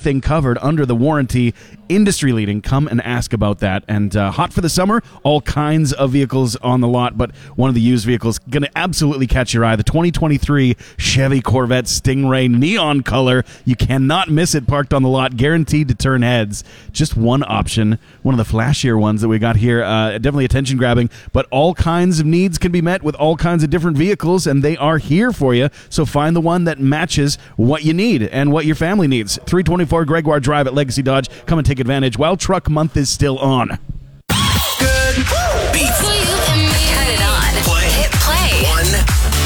everything covered under the warranty. Industry leading. Come and ask about that. And hot for the summer, all kinds of vehicles on the lot, but one of the used vehicles going to absolutely catch your eye. The 2023 Chevy Corvette Stingray neon color. You cannot miss it parked on the lot, guaranteed to turn heads. Just one option, one of the flashier ones that we got here. Definitely attention grabbing, but all kinds of needs can be met with all kinds of different vehicles, and they are here for you. So find the one that matches what you need and what your family needs. 324 Gregoire Drive at Legacy Dodge. Come and take advantage while truck month is still on.